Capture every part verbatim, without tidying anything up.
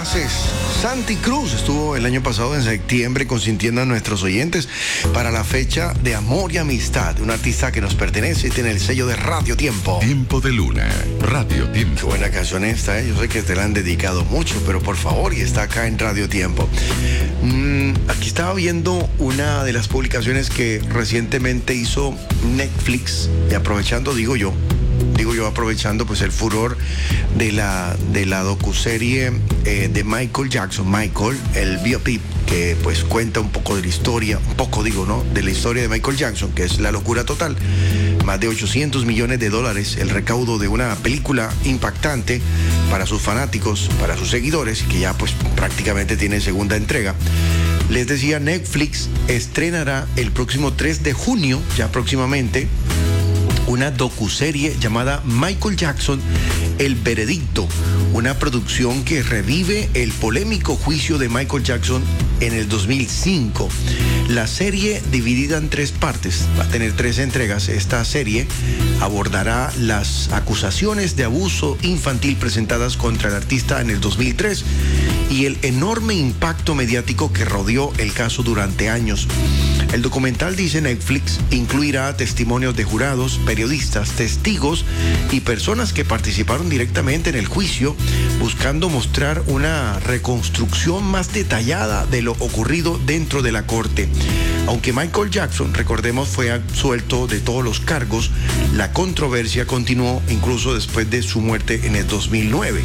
haces? Santi Cruz estuvo el año pasado en septiembre consintiendo a nuestros oyentes para la fecha de Amor y Amistad, de un artista que nos pertenece y tiene el sello de Radio Tiempo. Tiempo de Luna, Radio Tiempo. Qué buena canción esta, ¿eh? Yo sé que te la han dedicado mucho, pero por favor, y está acá en Radio Tiempo. Mm, aquí estaba viendo una de las publicaciones que recientemente hizo Netflix, y aprovechando, digo yo, digo yo aprovechando pues el furor de la, de la docuserie eh, de Michael Jackson, Michael, el biopic, que pues cuenta un poco de la historia, un poco digo, ¿no? De la historia de Michael Jackson, que es la locura total. Más de ochocientos millones de dólares el recaudo de una película impactante para sus fanáticos, para sus seguidores, que ya pues prácticamente tiene segunda entrega. Les decía, Netflix estrenará el próximo tres de junio, ya próximamente, una docuserie llamada Michael Jackson, El Veredicto, una producción que revive el polémico juicio de Michael Jackson en el dos mil cinco. La serie, dividida en tres partes, va a tener tres entregas. Esta serie abordará las acusaciones de abuso infantil presentadas contra el artista en el dos mil tres y el enorme impacto mediático que rodeó el caso durante años. El documental, dice Netflix, incluirá testimonios de jurados, periodistas, testigos y personas que participaron directamente en el juicio, buscando mostrar una reconstrucción más detallada de lo ocurrido dentro de la corte. Aunque Michael Jackson, recordemos, fue absuelto de todos los cargos, la controversia continuó incluso después de su muerte en el dos mil nueve.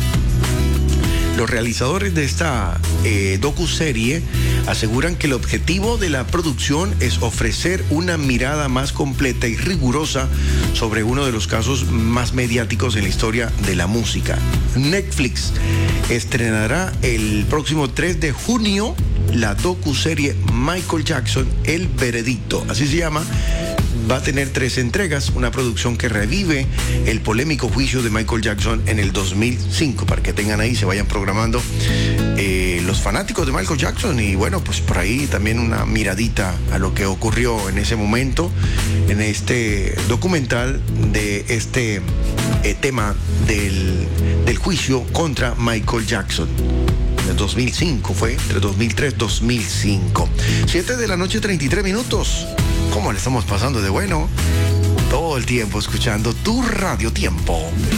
Los realizadores de esta eh, docuserie aseguran que el objetivo de la producción es ofrecer una mirada más completa y rigurosa sobre uno de los casos más mediáticos en la historia de la música. Netflix estrenará el próximo tres de junio la docuserie Michael Jackson, El Veredicto, así se llama. Va a tener tres entregas, una producción que revive el polémico juicio de Michael Jackson en el dos mil cinco, para que tengan ahí, se vayan programando eh, los fanáticos de Michael Jackson, y bueno, pues por ahí también una miradita a lo que ocurrió en ese momento, en este documental de este eh, tema del, del juicio contra Michael Jackson. En dos mil cinco fue, entre dos mil tres y dos mil cinco. siete de la noche, treinta y tres minutos. ¿Cómo le estamos pasando de bueno? Todo el tiempo escuchando tu Radio Tiempo.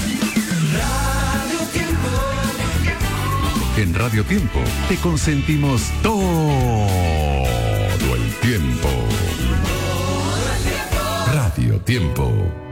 Radio Tiempo. En Radio Tiempo te consentimos todo el tiempo. Radio Tiempo.